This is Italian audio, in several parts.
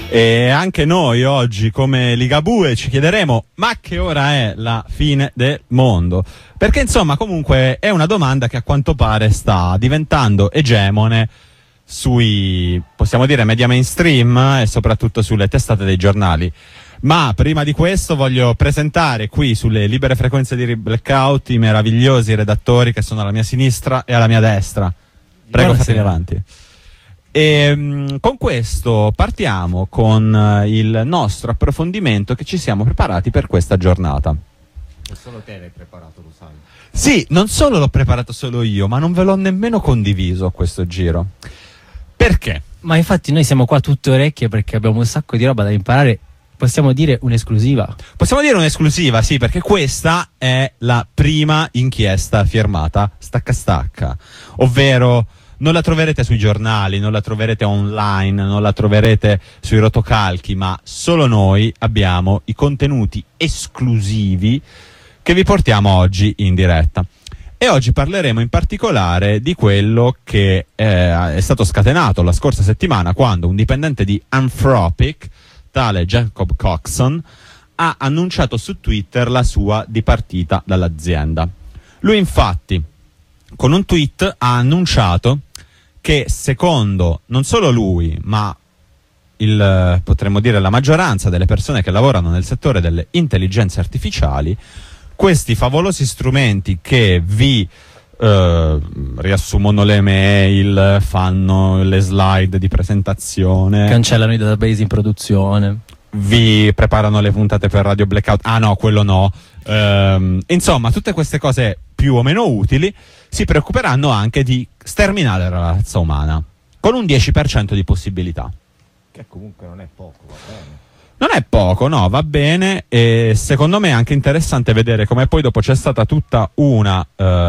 E anche noi oggi come Ligabue ci chiederemo: ma che ora è la fine del mondo? Perché insomma comunque è una domanda che a quanto pare sta diventando egemone sui, possiamo dire, media mainstream e soprattutto sulle testate dei giornali. Ma prima di questo voglio presentare qui sulle libere frequenze di Blackout i meravigliosi redattori che sono alla mia sinistra e alla mia destra. Prego, fatemi avanti. E con questo partiamo con il nostro approfondimento che ci siamo preparati per questa giornata. E solo te l'hai preparato, lo sai? Sì, non solo l'ho preparato solo io, ma non ve l'ho nemmeno condiviso a questo giro. Perché? Ma infatti noi siamo qua tutte orecchie perché abbiamo un sacco di roba da imparare. Possiamo dire un'esclusiva? Possiamo dire un'esclusiva, sì, perché questa è la prima inchiesta firmata stacca stacca, ovvero non la troverete sui giornali, non la troverete online, non la troverete sui rotocalchi, ma solo noi abbiamo i contenuti esclusivi che vi portiamo oggi in diretta. E oggi parleremo in particolare di quello che è stato scatenato la scorsa settimana, quando un dipendente di Anthropic, tale Jacob Coxon, ha annunciato su Twitter la sua dipartita dall'azienda. Lui infatti con un tweet ha annunciato che secondo non solo lui, ma potremmo dire la maggioranza delle persone che lavorano nel settore delle intelligenze artificiali, questi favolosi strumenti che vi riassumono le mail, fanno le slide di presentazione, cancellano i database in produzione, vi preparano le puntate per Radio Blackout, ah no, quello no, insomma tutte queste cose più o meno utili si preoccuperanno anche di sterminare la razza umana con un 10% di possibilità, che comunque non è poco, va bene. Non è poco, no, va bene, e secondo me è anche interessante vedere come poi dopo c'è stata tutta una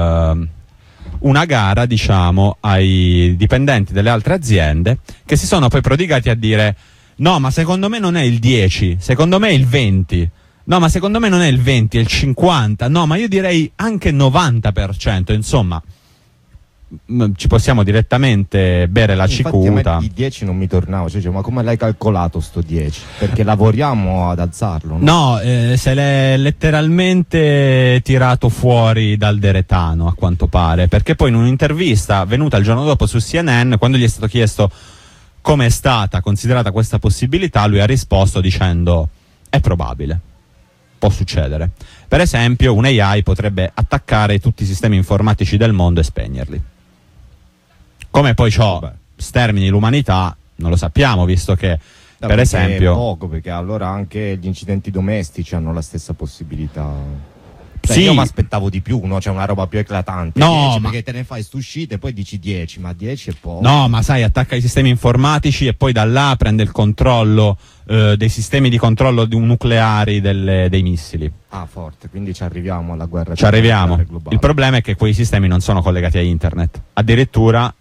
gara, diciamo, ai dipendenti delle altre aziende che si sono poi prodigati a dire: no, ma secondo me non è il 10, secondo me è il 20, no, ma secondo me non è il 20, è il 50, no, ma io direi anche 90%, insomma, ci possiamo direttamente bere la cicuta. Infatti a me il 10 non mi tornava, cioè, ma come l'hai calcolato sto 10? Perché lavoriamo ad alzarlo, no? No, se l'è letteralmente tirato fuori dal deretano, a quanto pare, perché poi in un'intervista venuta il giorno dopo su CNN, quando gli è stato chiesto come è stata considerata questa possibilità, lui ha risposto dicendo: è probabile, può succedere. Per esempio un AI potrebbe attaccare tutti i sistemi informatici del mondo e spegnerli. Come poi ciò stermini l'umanità non lo sappiamo, visto che per esempio è poco, perché allora anche gli incidenti domestici hanno la stessa possibilità. Sì. Io mi aspettavo di più, no? C'è una roba più eclatante. No, 10, ma... perché te ne fai st'uscite e poi dici 10, ma 10 è poco. No, ma sai, attacca i sistemi informatici e poi da là prende il controllo dei sistemi di controllo nucleari dei missili. Ah, forte, quindi ci arriviamo alla guerra. Ci arriviamo. Globale. Il problema è che quei sistemi non sono collegati a internet. Addirittura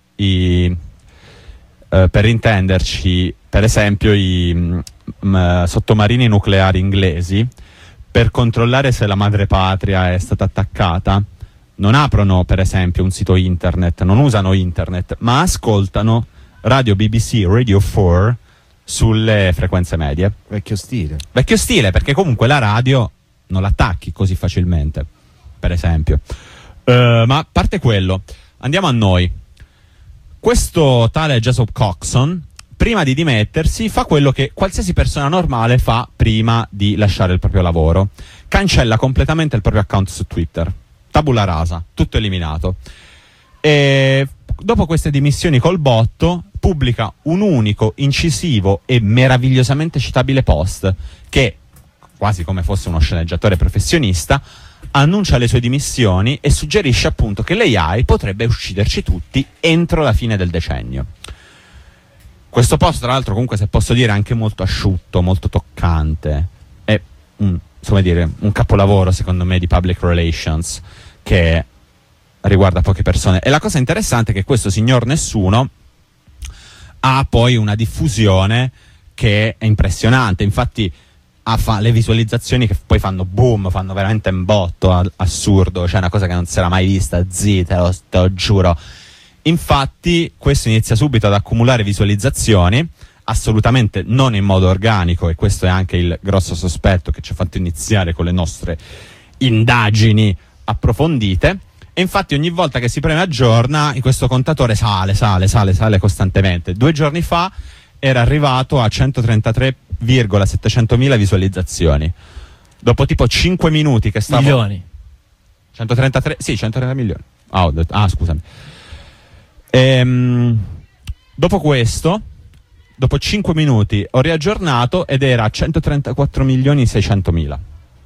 per intenderci, per esempio i sottomarini nucleari inglesi, per controllare se la madrepatria è stata attaccata, non aprono per esempio un sito internet, non usano internet, ma ascoltano radio BBC, Radio 4 sulle frequenze medie. Vecchio stile. Vecchio stile, perché comunque la radio non l'attacchi così facilmente, per esempio. Ma a parte quello, andiamo a noi. Questo tale Jacob Coxon, prima di dimettersi, fa quello che qualsiasi persona normale fa prima di lasciare il proprio lavoro: cancella completamente il proprio account su Twitter, tabula rasa, tutto eliminato. E dopo queste dimissioni col botto pubblica un unico, incisivo e meravigliosamente citabile post che, quasi come fosse uno sceneggiatore professionista, annuncia le sue dimissioni e suggerisce appunto che l'AI potrebbe ucciderci tutti entro la fine del decennio. Questo post, tra l'altro, comunque, se posso dire, è anche molto asciutto, molto toccante. È un capolavoro, secondo me, di public relations che riguarda poche persone. E la cosa interessante è che questo signor nessuno ha poi una diffusione che è impressionante. Infatti fa le visualizzazioni che poi fanno boom, fanno veramente un botto assurdo, cioè una cosa che non si era mai vista, te lo giuro. Infatti questo inizia subito ad accumulare visualizzazioni, assolutamente non in modo organico, e questo è anche il grosso sospetto che ci ha fatto iniziare con le nostre indagini approfondite. E infatti ogni volta che si preme aggiorna questo contatore sale costantemente. 2 giorni fa era arrivato a 133.700.000 visualizzazioni. Dopo tipo 5 minuti che stavo... Milioni. 133, sì, 130 milioni. Scusami. Dopo questo, dopo 5 minuti ho riaggiornato ed era a 134.600.000.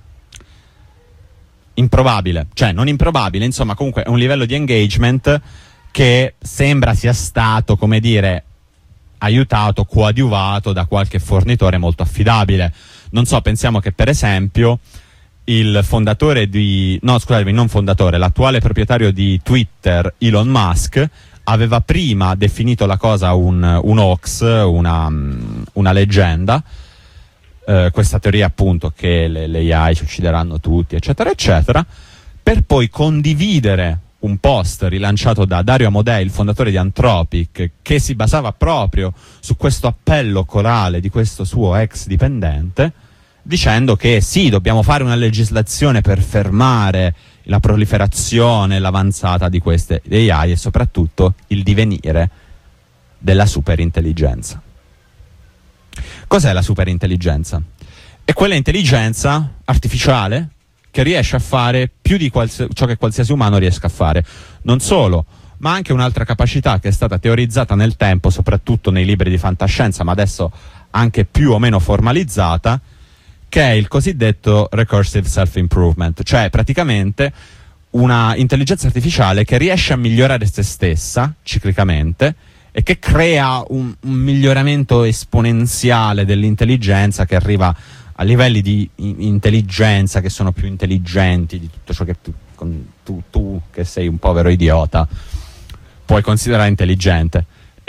Improbabile, cioè non improbabile, insomma comunque è un livello di engagement che sembra sia stato, come dire, aiutato, coadiuvato da qualche fornitore molto affidabile. Non so, pensiamo che per esempio il fondatore l'attuale proprietario di Twitter, Elon Musk, aveva prima definito la cosa un hoax, una leggenda, questa teoria appunto che le AI ci uccideranno tutti, eccetera eccetera, per poi condividere un post rilanciato da Dario Amodei, il fondatore di Anthropic, che si basava proprio su questo appello corale di questo suo ex dipendente, dicendo che sì, dobbiamo fare una legislazione per fermare la proliferazione, l'avanzata di queste AI e soprattutto il divenire della superintelligenza. Cos'è la superintelligenza? È quella intelligenza artificiale che riesce a fare più di ciò che qualsiasi umano riesca a fare. Non solo, ma anche un'altra capacità che è stata teorizzata nel tempo, soprattutto nei libri di fantascienza, ma adesso anche più o meno formalizzata, che è il cosiddetto recursive self-improvement, cioè praticamente una intelligenza artificiale che riesce a migliorare se stessa ciclicamente e che crea un miglioramento esponenziale dell'intelligenza che arriva a livelli di intelligenza che sono più intelligenti di tutto ciò che tu che sei un povero idiota puoi considerare intelligente.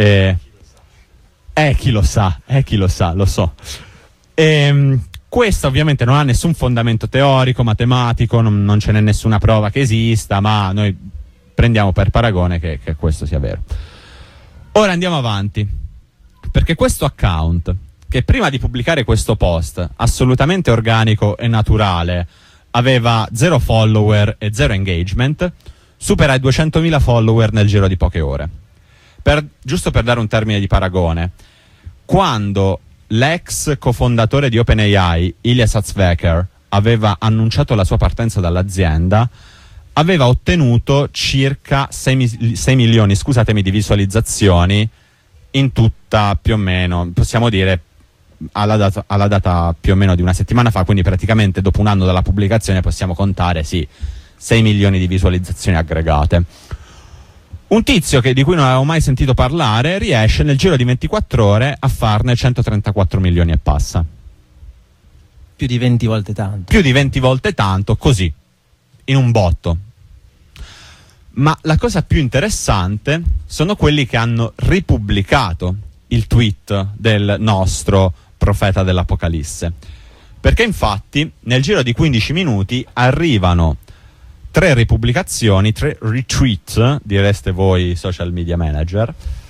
Chi lo sa, lo so. Questo ovviamente non ha nessun fondamento teorico, matematico, non ce n'è nessuna prova che esista, ma noi prendiamo per paragone che questo sia vero. Ora andiamo avanti, perché questo account, che prima di pubblicare questo post, assolutamente organico e naturale, aveva 0 follower e 0 engagement, supera i 200.000 follower nel giro di poche ore. Giusto per dare un termine di paragone, quando l'ex cofondatore di OpenAI, Ilya Sutskever, aveva annunciato la sua partenza dall'azienda, aveva ottenuto circa 6 milioni, scusatemi, di visualizzazioni in tutta, più o meno, possiamo dire, alla data più o meno di una settimana fa, quindi praticamente dopo un anno dalla pubblicazione possiamo contare, sì, 6 milioni di visualizzazioni aggregate. Un tizio di cui non avevo mai sentito parlare riesce nel giro di 24 ore a farne 134 milioni e passa. Più di 20 volte tanto. Più di 20 volte tanto, così, in un botto. Ma la cosa più interessante sono quelli che hanno ripubblicato il tweet del nostro profeta dell'Apocalisse. Perché infatti nel giro di 15 minuti arrivano 3 ripubblicazioni, 3 retweet, direste voi social media manager,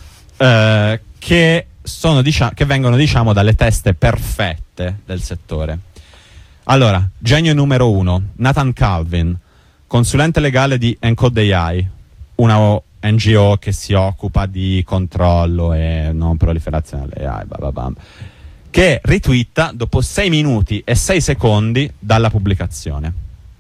che vengono, diciamo, dalle teste perfette del settore. Allora, genio numero 1, Nathan Calvin, consulente legale di Encode AI, una NGO che si occupa di controllo e non proliferazione delle AI, che ritwitta dopo 6 minuti e 6 secondi dalla pubblicazione.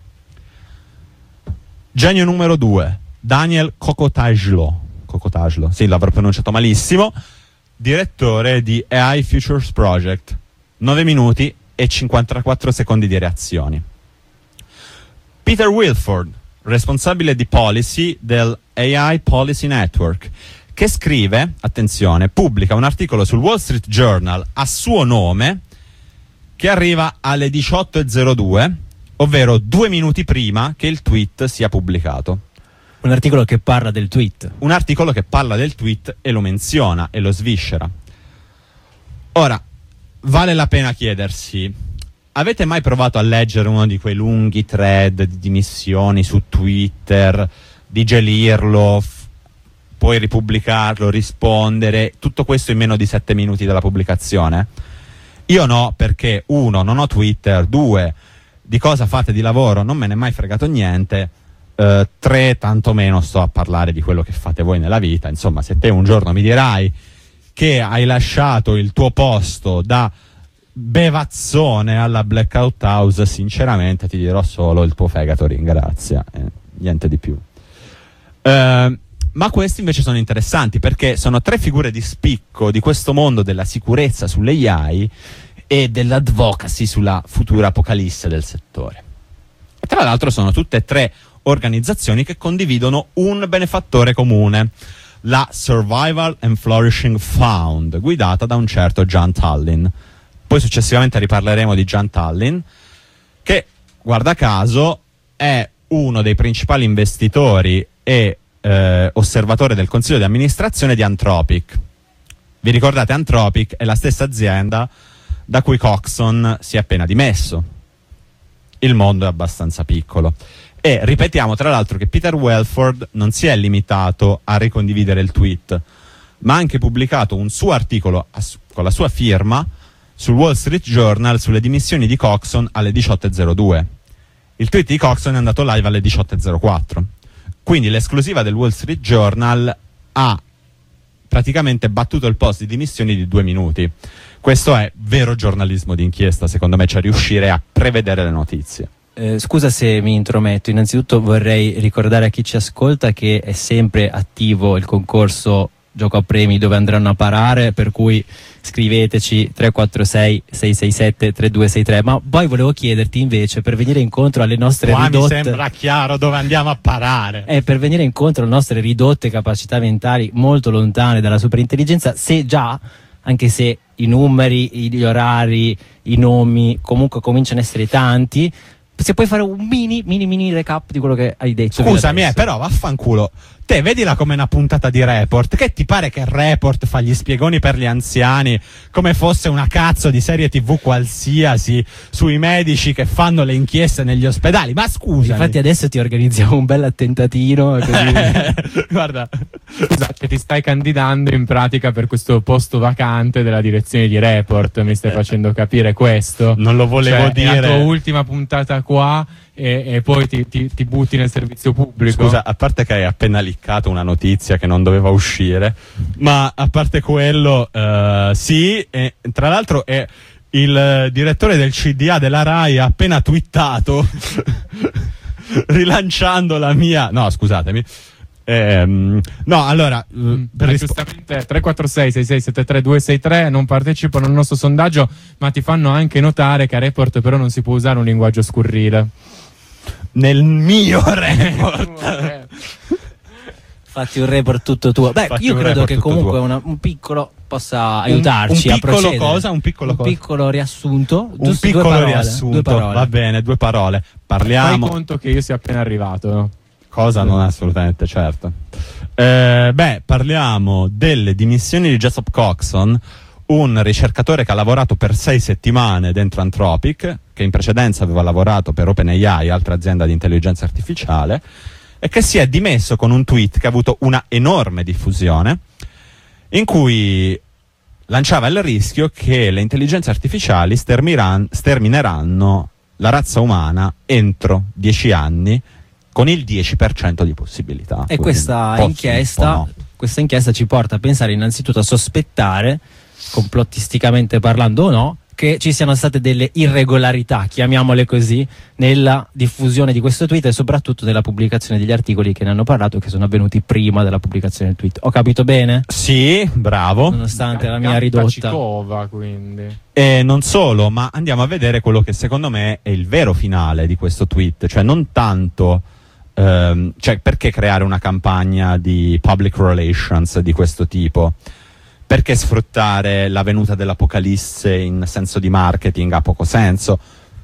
Genio numero 2, Daniel Kokotajlo, sì, l'avrò pronunciato malissimo, direttore di AI Futures Project, 9 minuti e 54 secondi di reazioni. Peter Wilford, responsabile di policy del AI Policy Network, che scrive, attenzione, pubblica un articolo sul Wall Street Journal a suo nome che arriva alle 18:02, ovvero 2 minuti prima che il tweet sia pubblicato. Un articolo che parla del tweet. Un articolo che parla del tweet e lo menziona e lo sviscera. Ora, vale la pena chiedersi: avete mai provato a leggere uno di quei lunghi thread di dimissioni su Twitter, digerirlo, puoi ripubblicarlo, rispondere, tutto questo in meno di 7 minuti dalla pubblicazione. Io no, perché 1, non ho Twitter, 2, di cosa fate di lavoro non me ne è mai fregato niente, 3, tantomeno sto a parlare di quello che fate voi nella vita. Insomma, se te un giorno mi dirai che hai lasciato il tuo posto da bevazzone alla Blackout House, sinceramente ti dirò solo il tuo fegato ringrazia, niente di più. Ma questi invece sono interessanti perché sono 3 figure di spicco di questo mondo della sicurezza sulle AI e dell'advocacy sulla futura apocalisse del settore. Tra l'altro sono tutte e 3 organizzazioni che condividono un benefattore comune, la Survival and Flourishing Fund, guidata da un certo John Tallinn. Poi successivamente riparleremo di John Tallinn, che guarda caso è uno dei principali investitori e osservatore del consiglio di amministrazione di Anthropic. Vi ricordate, Anthropic è la stessa azienda da cui Coxon si è appena dimesso. Il mondo è abbastanza piccolo. E ripetiamo tra l'altro che Peter Welford non si è limitato a ricondividere il tweet, ma ha anche pubblicato un suo articolo con la sua firma sul Wall Street Journal sulle dimissioni di Coxon alle 18:02. Il tweet di Coxon è andato live alle 18:04. Quindi l'esclusiva del Wall Street Journal ha praticamente battuto il post di dimissioni di 2 minuti. Questo è vero giornalismo d'inchiesta, secondo me, cioè riuscire a prevedere le notizie. Scusa se mi intrometto, innanzitutto vorrei ricordare a chi ci ascolta che è sempre attivo il concorso Gioco a Premi dove andranno a parare, per cui scriveteci 346 667 3263. Ma poi volevo chiederti invece, per venire incontro alle nostre ridotte, mi sembra chiaro dove andiamo a parare, per venire incontro alle nostre ridotte capacità mentali molto lontane dalla superintelligenza, se già, anche se i numeri, gli orari, i nomi comunque cominciano a essere tanti, se puoi fare un mini recap di quello che hai detto. Scusami, però vaffanculo. Te vedila come una puntata di Report. Che ti pare che Report fa gli spiegoni per gli anziani come fosse una cazzo di serie TV qualsiasi sui medici che fanno le inchieste negli ospedali? Ma scusa. Infatti adesso ti organizziamo un bel attentatino così. Guarda, scusa, che ti stai candidando in pratica per questo posto vacante della direzione di Report, mi stai facendo capire questo? Non lo volevo dire. È la tua ultima puntata qua e poi ti butti nel servizio pubblico. Scusa, a parte che hai appena liccato una notizia che non doveva uscire, ma a parte quello, sì, e, tra l'altro è il direttore del CDA della RAI ha appena twittato rilanciando la mia... No, scusatemi. No, allora giustamente 346 6673 263 non partecipano al nostro sondaggio, ma ti fanno anche notare che a Report però non si può usare un linguaggio scurrile. Nel mio report fatti un report tutto tuo. Beh, io credo che comunque un piccolo possa aiutarci a procedere. Un piccolo riassunto, un piccolo riassunto, 2 parole. Va bene, 2 parole. Parliamo. Fai conto che io sia appena arrivato, no? Cosa non è assolutamente certo. Parliamo delle dimissioni di Jessup Coxon, un ricercatore che ha lavorato per 6 settimane dentro Anthropic, che in precedenza aveva lavorato per OpenAI, altra azienda di intelligenza artificiale, e che si è dimesso con un tweet che ha avuto una enorme diffusione, in cui lanciava il rischio che le intelligenze artificiali stermineranno la razza umana entro 10 anni, con il 10% di possibilità. E questa inchiesta ci porta a pensare innanzitutto a sospettare, complottisticamente parlando o no, che ci siano state delle irregolarità, chiamiamole così, nella diffusione di questo tweet e soprattutto nella pubblicazione degli articoli che ne hanno parlato, che sono avvenuti prima della pubblicazione del tweet. Ho capito bene? Sì, bravo. Nonostante la mia ridotta. Cicova, quindi. E non solo, ma andiamo a vedere quello che secondo me è il vero finale di questo tweet, cioè non tanto... cioè, perché creare una campagna di public relations di questo tipo? Perché sfruttare la venuta dell'apocalisse in senso di marketing ha poco senso?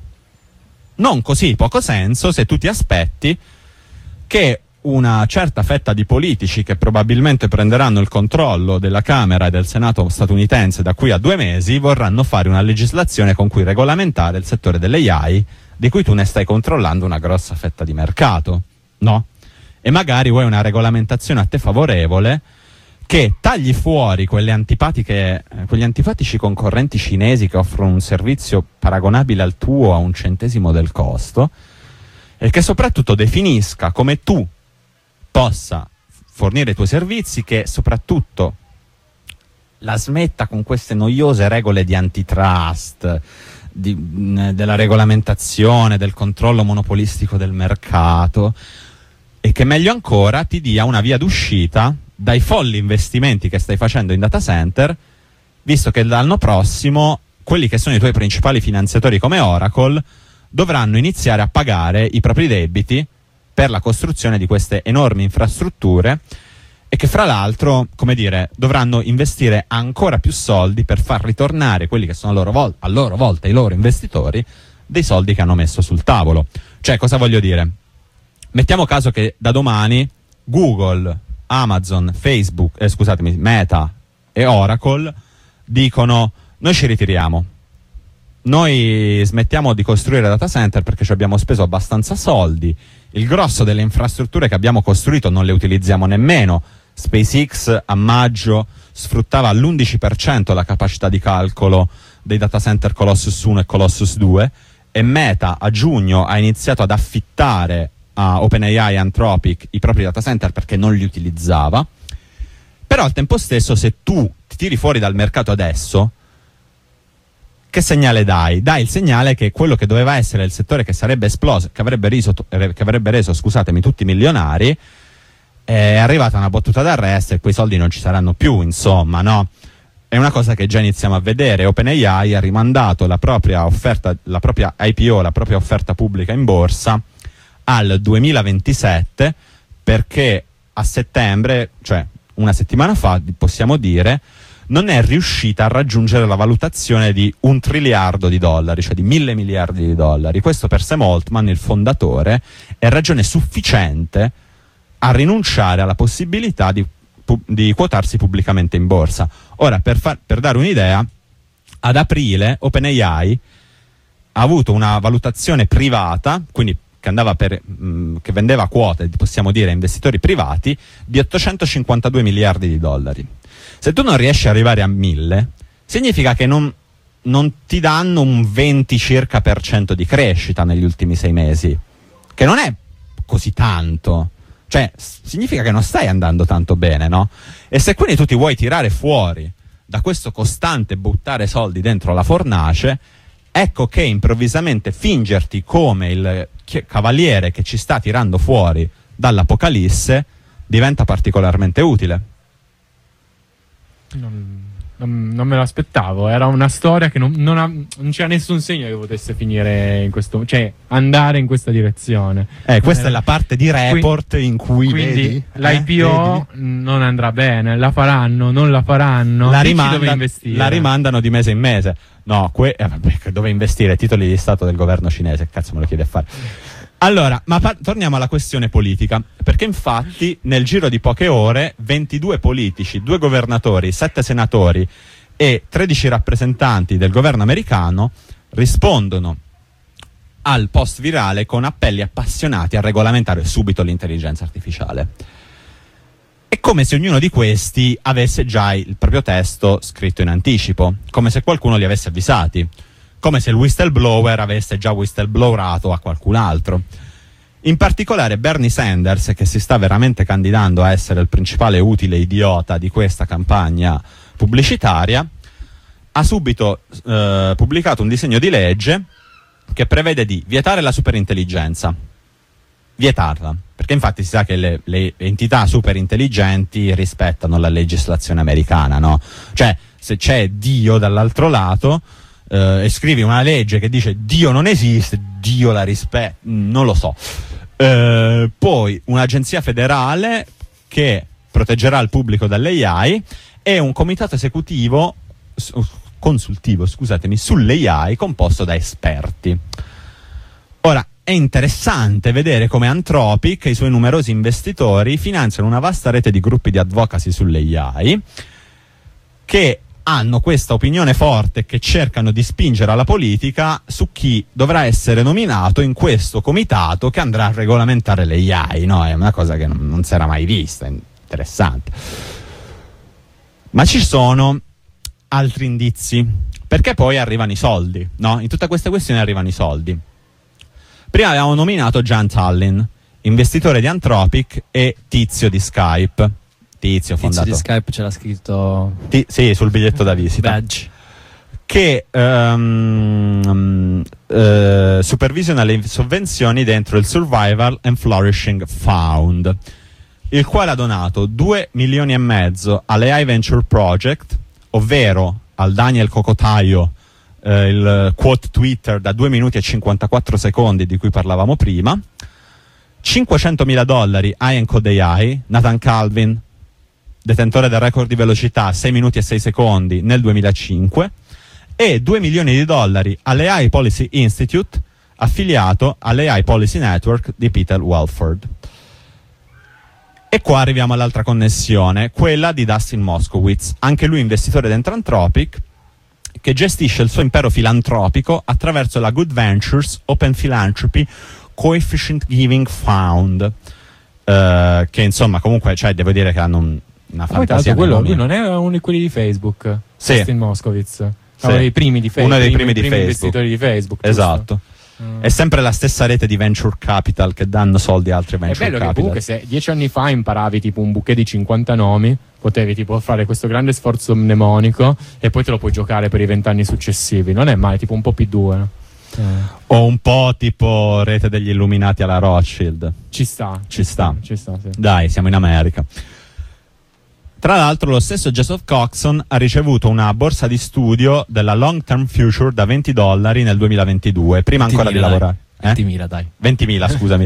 Non così poco senso se tu ti aspetti che una certa fetta di politici che probabilmente prenderanno il controllo della Camera e del Senato statunitense da qui a 2 mesi vorranno fare una legislazione con cui regolamentare il settore delle AI, di cui tu ne stai controllando una grossa fetta di mercato, no? e magari vuoi una regolamentazione a te favorevole che tagli fuori quegli antipatici concorrenti cinesi che offrono un servizio paragonabile al tuo a 1 centesimo del costo, e che soprattutto definisca come tu possa fornire i tuoi servizi, che soprattutto la smetta con queste noiose regole di antitrust, della regolamentazione, del controllo monopolistico del mercato, e che meglio ancora ti dia una via d'uscita dai folli investimenti che stai facendo in data center, visto che l'anno prossimo quelli che sono i tuoi principali finanziatori come Oracle dovranno iniziare a pagare i propri debiti per la costruzione di queste enormi infrastrutture, e che fra l'altro, come dire, dovranno investire ancora più soldi per far ritornare quelli che sono a loro volta i loro investitori dei soldi che hanno messo sul tavolo. Cioè, cosa voglio dire? Mettiamo caso che da domani Google, Amazon, Facebook, Meta e Oracle dicono: noi ci ritiriamo, noi smettiamo di costruire data center perché ci abbiamo speso abbastanza soldi, il grosso delle infrastrutture che abbiamo costruito non le utilizziamo nemmeno. SpaceX a maggio sfruttava all'11% la capacità di calcolo dei data center Colossus 1 e Colossus 2, e Meta a giugno ha iniziato ad affittare a OpenAI e Anthropic i propri data center perché non li utilizzava. Però al tempo stesso, se tu ti tiri fuori dal mercato adesso, che segnale dai? Dai il segnale che quello che doveva essere il settore che sarebbe esploso, che avrebbe reso, scusatemi, tutti milionari, è arrivata una battuta d'arresto e quei soldi non ci saranno più, insomma, no? È una cosa che già iniziamo a vedere. OpenAI ha rimandato la propria offerta, la propria IPO, la propria offerta pubblica in borsa al 2027, perché a settembre, cioè una settimana fa, possiamo dire, non è riuscita a raggiungere la valutazione di $1 triliardo, cioè di 1.000 miliardi di dollari. Questo per Sam Altman, il fondatore, è ragione sufficiente a rinunciare alla possibilità di quotarsi pubblicamente in borsa. Ora, per dare un'idea, ad aprile OpenAI ha avuto una valutazione privata, quindi che vendeva quote, possiamo dire, a investitori privati, di 852 miliardi di dollari. Se tu non riesci ad arrivare a 1.000, significa che non ti danno un 20 circa per cento di crescita negli ultimi 6 mesi, che non è così tanto. Cioè, significa che non stai andando tanto bene, no? E se quindi tu ti vuoi tirare fuori da questo costante buttare soldi dentro la fornace, ecco che improvvisamente fingerti come il cavaliere che ci sta tirando fuori dall'apocalisse diventa particolarmente utile. Non me lo aspettavo, era una storia che non c'era nessun segno che potesse finire in questo, cioè andare in questa direzione. Questa è la parte di report in cui quindi l'IPO non andrà bene, la faranno, non la faranno, dove investire. La rimandano di mese in mese. No, dove investire? Titoli di Stato del governo cinese, cazzo me lo chiede a fare. Allora, ma torniamo alla questione politica, perché infatti nel giro di poche ore 22 politici, 2 governatori, 7 senatori e 13 rappresentanti del governo americano rispondono al post virale con appelli appassionati a regolamentare subito l'intelligenza artificiale. È come se ognuno di questi avesse già il proprio testo scritto in anticipo, come se qualcuno li avesse avvisati, come se il whistleblower avesse già whistleblowerato a qualcun altro. In particolare Bernie Sanders, che si sta veramente candidando a essere il principale utile idiota di questa campagna pubblicitaria, ha subito pubblicato un disegno di legge che prevede di vietare la superintelligenza. Vietarla, perché infatti si sa che le entità superintelligenti rispettano la legislazione americana, no? Cioè, se c'è Dio dall'altro lato, e scrivi una legge che dice Dio non esiste, Dio la rispetta, non lo so. Poi un'agenzia federale che proteggerà il pubblico dall'AI e un comitato consultivo, sull'AI composto da esperti. Ora, è interessante vedere come Anthropic e i suoi numerosi investitori finanziano una vasta rete di gruppi di advocacy sull'AI che hanno questa opinione forte che cercano di spingere alla politica su chi dovrà essere nominato in questo comitato che andrà a regolamentare le AI, no? È una cosa che non si era mai vista, interessante. Ma ci sono altri indizi, perché poi arrivano i soldi, no? In tutte queste questioni arrivano i soldi. Prima avevamo nominato Jan Tallinn, investitore di Anthropic e tizio di Skype. Tizio fondato di Skype ce l'ha scritto sì, sul biglietto da visita. badge, Che supervisiona le sovvenzioni dentro il Survival and Flourishing Fund, il quale ha donato 2,5 milioni all'AI Venture Project, ovvero al Daniel Cocotaio, il quote Twitter da 2 minuti e 54 secondi di cui parlavamo prima, $500,000 a Encode AI, Nathan Calvin, detentore del record di velocità 6 minuti e 6 secondi nel 2005, e $2 milioni all'AI Policy Institute, affiliato all'AI Policy Network di Peter Welford. E qua arriviamo all'altra connessione, quella di Dustin Moskovitz, anche lui investitore dentro Anthropic, che gestisce il suo impero filantropico attraverso la Good Ventures Open Philanthropy Coefficient Giving Fund, che insomma comunque, cioè, devo dire che hanno una fantasia. Lui non è uno di quelli di Facebook, sì. Dustin Moskovitz, Sì. uno dei primi di Facebook, Uno dei primi di Facebook. investitori di Facebook, giusto? Esatto. È sempre la stessa rete di venture capital che danno soldi a altri È venture bello che capital. comunque se 10 anni fa imparavi tipo un bouquet di 50 nomi, potevi tipo fare questo grande sforzo mnemonico e poi te lo puoi giocare per i 20 anni successivi. Non è mai tipo un po' P2, no? O un po' tipo rete degli illuminati alla Rothschild. Ci sta, Ci sta. sì. Dai, siamo in America. Tra l'altro lo stesso Joseph Coxon ha ricevuto una borsa di studio della Long Term Future da $20 nel 2022, prima ancora di lavorare. 20.000 dai. 20.000, scusami.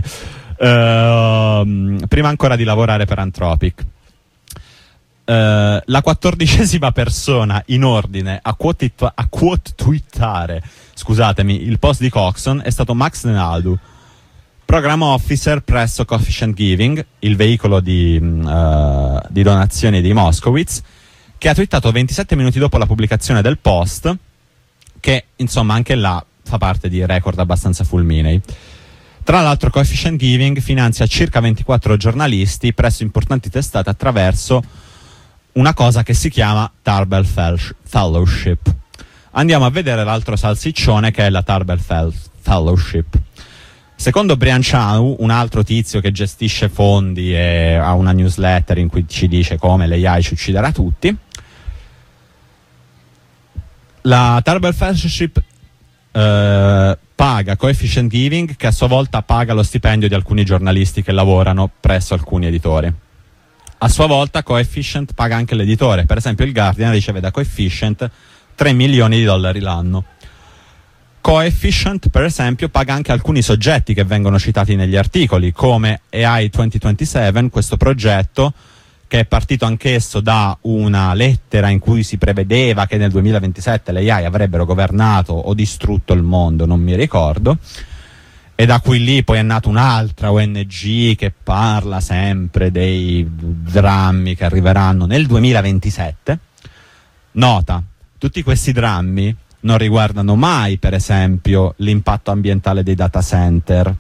Prima ancora di lavorare per Anthropic. La 14ª persona in ordine a quote twittare, scusatemi, il post di Coxon è stato Max Nenadu, Program Officer presso Coefficient Giving, il veicolo di donazioni di Moskowitz, che ha twittato 27 minuti dopo la pubblicazione del post, che insomma anche là fa parte di record abbastanza fulminei. Tra l'altro Coefficient Giving finanzia circa 24 giornalisti presso importanti testate attraverso una cosa che si chiama Tarbell Fellowship. Andiamo a vedere l'altro salsiccione, che è la Tarbell Fellowship. Secondo Brian Chau, un altro tizio che gestisce fondi e ha una newsletter in cui ci dice come l'AI ci ucciderà tutti, la Tarbell Fellowship paga Coefficient Giving, che a sua volta paga lo stipendio di alcuni giornalisti che lavorano presso alcuni editori. A sua volta Coefficient paga anche l'editore. Per esempio il Guardian riceve da Coefficient $3 milioni l'anno. Coefficient, per esempio, paga anche alcuni soggetti che vengono citati negli articoli, come AI 2027, questo progetto che è partito anch'esso da una lettera in cui si prevedeva che nel 2027 le AI avrebbero governato o distrutto il mondo, non mi ricordo, e da qui lì poi è nata un'altra ONG che parla sempre dei drammi che arriveranno nel 2027. Nota, tutti questi drammi non riguardano mai, per esempio, l'impatto ambientale dei data center,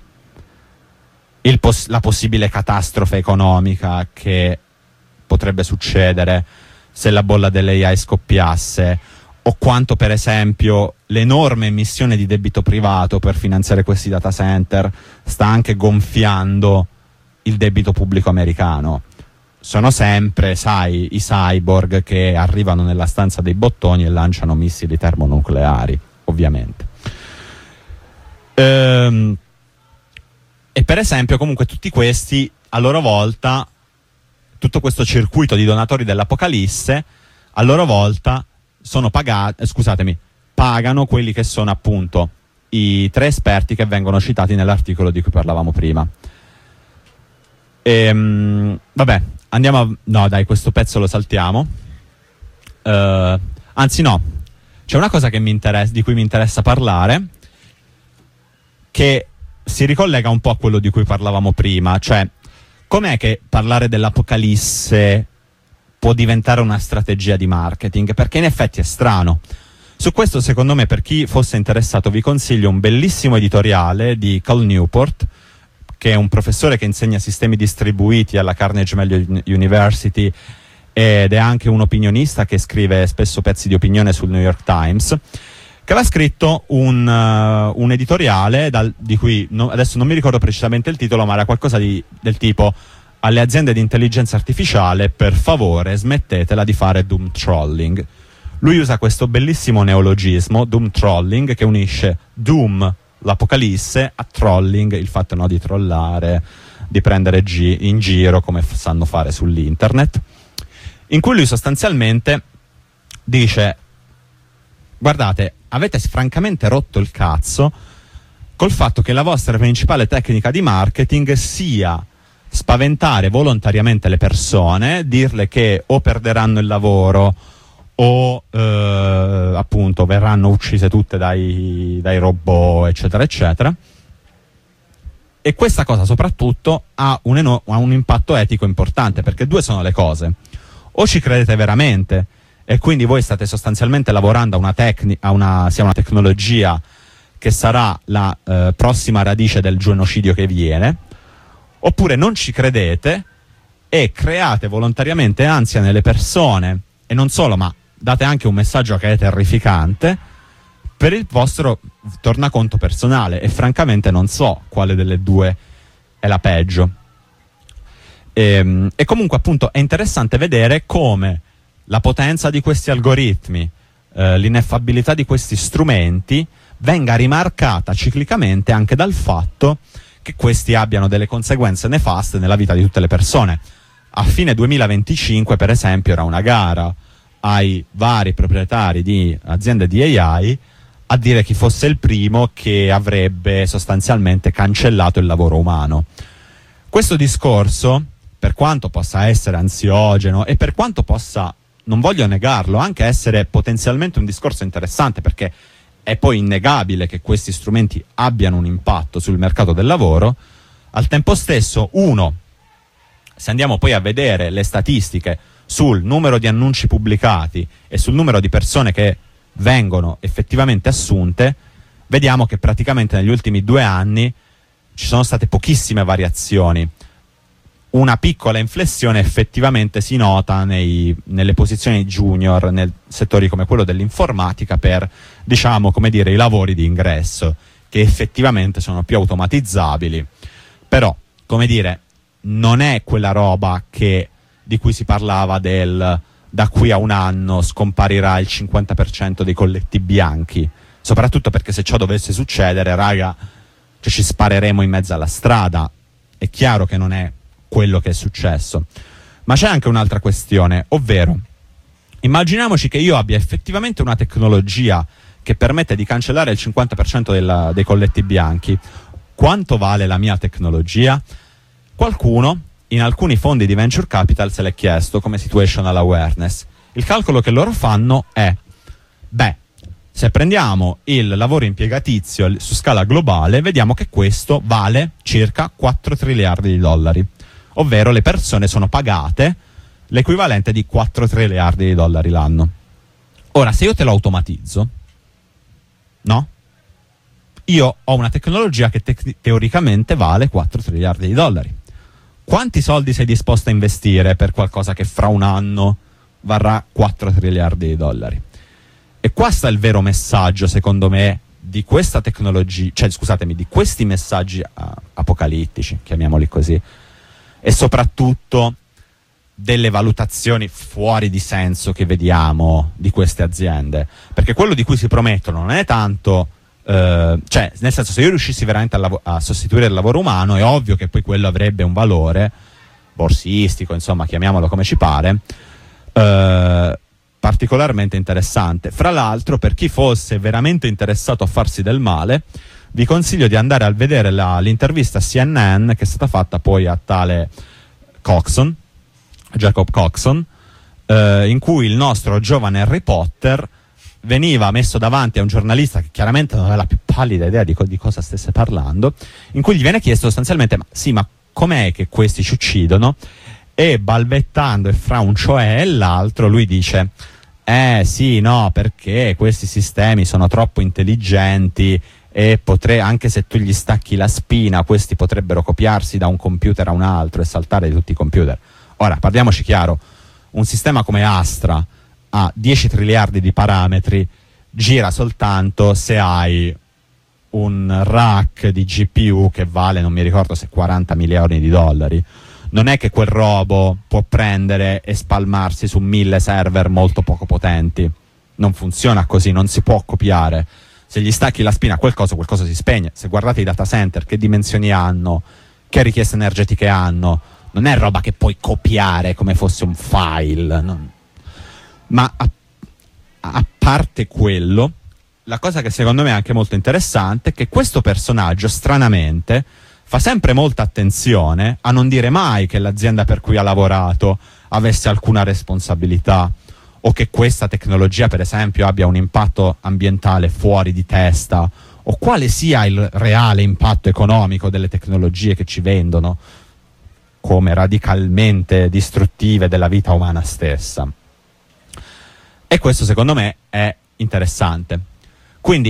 la possibile catastrofe economica che potrebbe succedere se la bolla delle AI scoppiasse, o quanto, per esempio, l'enorme emissione di debito privato per finanziare questi data center sta anche gonfiando il debito pubblico americano. Sono sempre, sai, i cyborg che arrivano nella stanza dei bottoni e lanciano missili termonucleari, ovviamente. E per esempio, comunque, tutti questi, a loro volta, tutto questo circuito di donatori dell'Apocalisse, a loro volta, sono pagano quelli che sono appunto i 3 esperti che vengono citati nell'articolo di cui parlavamo prima. Vabbè. No, dai, questo pezzo lo saltiamo. Anzi no, c'è una cosa che di cui mi interessa parlare, che si ricollega un po' a quello di cui parlavamo prima, cioè com'è che parlare dell'Apocalisse può diventare una strategia di marketing, perché in effetti è strano. Su questo, secondo me, per chi fosse interessato, vi consiglio un bellissimo editoriale di Cal Newport, che è un professore che insegna sistemi distribuiti alla Carnegie Mellon University ed è anche un opinionista che scrive spesso pezzi di opinione sul New York Times, che aveva scritto un editoriale di cui adesso non mi ricordo precisamente il titolo, ma era qualcosa del tipo: alle aziende di intelligenza artificiale, per favore smettetela di fare doom trolling. Lui usa questo bellissimo neologismo, doom trolling, che unisce doom, l'apocalisse, a trolling, il fatto, no, di trollare, di prendere in giro come sanno fare sull'internet, in cui lui sostanzialmente dice: guardate, avete francamente rotto il cazzo col fatto che la vostra principale tecnica di marketing sia spaventare volontariamente le persone, dirle che o perderanno il lavoro o appunto verranno uccise tutte dai robot, eccetera eccetera. E questa cosa soprattutto ha un impatto etico importante, perché due sono le cose: o ci credete veramente e quindi voi state sostanzialmente lavorando a una tecnologia che sarà la prossima radice del genocidio che viene, oppure non ci credete e create volontariamente ansia nelle persone, e non solo, ma date anche un messaggio che è terrificante per il vostro tornaconto personale, e francamente non so quale delle due è la peggio. E comunque appunto è interessante vedere come la potenza di questi algoritmi, l'ineffabilità di questi strumenti venga rimarcata ciclicamente anche dal fatto che questi abbiano delle conseguenze nefaste nella vita di tutte le persone. A fine 2025, per esempio, era una gara ai vari proprietari di aziende di AI a dire chi fosse il primo che avrebbe sostanzialmente cancellato il lavoro umano. Questo discorso, per quanto possa essere ansiogeno e per quanto possa, non voglio negarlo, anche essere potenzialmente un discorso interessante, perché è poi innegabile che questi strumenti abbiano un impatto sul mercato del lavoro, al tempo stesso, se andiamo poi a vedere le statistiche sul numero di annunci pubblicati e sul numero di persone che vengono effettivamente assunte, vediamo che praticamente negli ultimi 2 anni ci sono state pochissime variazioni. Una piccola inflessione effettivamente si nota nelle posizioni junior, nel settori come quello dell'informatica, per, diciamo, come dire, i lavori di ingresso, che effettivamente sono più automatizzabili. Però, come dire, non è quella roba di cui si parlava da qui a un anno scomparirà il 50% dei colletti bianchi, soprattutto perché se ciò dovesse succedere, raga, ci spareremo in mezzo alla strada. È chiaro che non è quello che è successo, ma c'è anche un'altra questione, ovvero immaginiamoci che io abbia effettivamente una tecnologia che permette di cancellare il 50% dei colletti bianchi. Quanto vale la mia tecnologia? Qualcuno in alcuni fondi di venture capital se l'è chiesto come situational awareness. Il calcolo che loro fanno è: se prendiamo il lavoro impiegatizio su scala globale, vediamo che questo vale circa 4 triliardi di dollari, ovvero le persone sono pagate l'equivalente di 4 triliardi di dollari l'anno. Ora, se io te lo automatizzo, no? Io ho una tecnologia che teoricamente vale 4 triliardi di dollari. Quanti soldi sei disposto a investire per qualcosa che fra un anno varrà 4 triliardi di dollari? E qua sta il vero messaggio, secondo me, di questa tecnologia, di questi messaggi apocalittici, chiamiamoli così, e soprattutto delle valutazioni fuori di senso che vediamo di queste aziende. Perché quello di cui si promettono non è tanto... nel senso, se io riuscissi veramente a sostituire il lavoro umano, è ovvio che poi quello avrebbe un valore borsistico, insomma, chiamiamolo come ci pare, particolarmente interessante. Fra l'altro, per chi fosse veramente interessato a farsi del male, vi consiglio di andare a vedere l'intervista CNN che è stata fatta poi a tale Jacob Coxon, in cui il nostro giovane Harry Potter veniva messo davanti a un giornalista che chiaramente non aveva la più pallida idea di cosa stesse parlando, in cui gli viene chiesto sostanzialmente: ma com'è che questi ci uccidono? e balbettando e fra un cioè e l'altro lui dice sì, no, perché questi sistemi sono troppo intelligenti e anche se tu gli stacchi la spina, questi potrebbero copiarsi da un computer a un altro e saltare di tutti i computer. Ora, parliamoci chiaro, un sistema come Astra ha 10 triliardi di parametri, gira soltanto se hai un rack di GPU che vale, non mi ricordo se 40 milioni di dollari. Non è che quel robo può prendere e spalmarsi su 1000 server molto poco potenti. Non funziona così, non si può copiare. Se gli stacchi la spina a qualcosa si spegne. Se guardate i data center, che dimensioni hanno, che richieste energetiche hanno, non è roba che puoi copiare come fosse un file. No. Ma a parte quello, la cosa che secondo me è anche molto interessante è che questo personaggio, stranamente, fa sempre molta attenzione a non dire mai che l'azienda per cui ha lavorato avesse alcuna responsabilità o che questa tecnologia, per esempio, abbia un impatto ambientale fuori di testa o quale sia il reale impatto economico delle tecnologie che ci vendono come radicalmente distruttive della vita umana stessa. E questo secondo me è interessante.